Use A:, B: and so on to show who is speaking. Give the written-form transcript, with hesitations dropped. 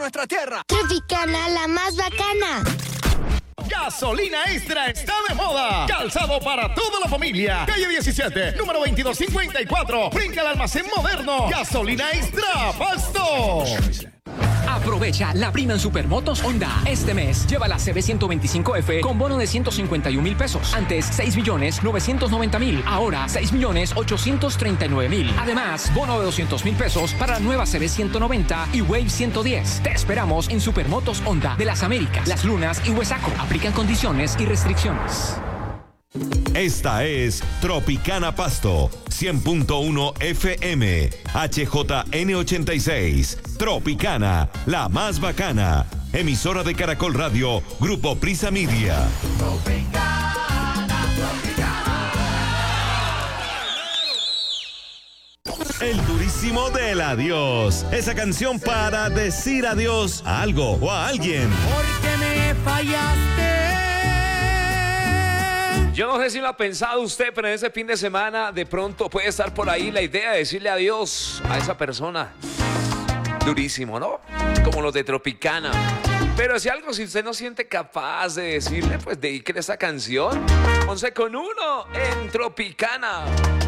A: nuestra tierra.
B: Tropicana, la más bacana.
C: Gasolina Extra está de moda. Calzado para toda la familia. Calle 17, número 2254. Brinca al almacén moderno. Gasolina Extra, Pasto.
D: Aprovecha la prima en Supermotos Honda. Este mes lleva la CB125F con bono de 151,000 pesos. Antes 6,990,000. Ahora 6,839,000. Además, bono de 200,000 pesos para la nueva CB190 y Wave 110. Te esperamos en Supermotos Honda de las Américas, Las Lunas y Huesaco. Aplican condiciones y restricciones.
E: Esta es Tropicana Pasto, 100.1 FM, HJN86. Tropicana, la más bacana. Emisora de Caracol Radio, Grupo Prisa Media. El durísimo del adiós. Esa canción para decir adiós a algo o a alguien.
F: Porque me fallaste.
G: Yo no sé si lo ha pensado usted, pero en ese fin de semana de pronto puede estar por ahí la idea de decirle adiós a esa persona. Durísimo, ¿no? Como los de Tropicana. Pero si usted no siente capaz de decirle, pues dedíquele esa canción. 11:01 en Tropicana.